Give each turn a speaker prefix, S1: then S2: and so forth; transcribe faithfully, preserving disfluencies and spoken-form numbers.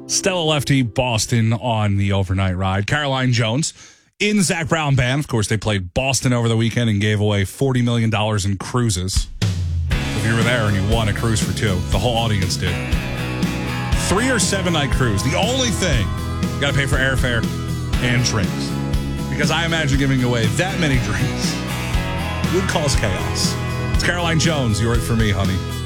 S1: Stella Lefty, Boston on the overnight ride. Caroline Jones in Zach Brown Band. Of course, they played Boston over the weekend and gave away forty million dollars in cruises. If you were there and you won a cruise for two, the whole audience did. Three or seven night cruise. The only thing, you got to pay for airfare and drinks. Because I imagine giving away that many drinks would cause chaos. It's Caroline Jones. You're it for me, honey.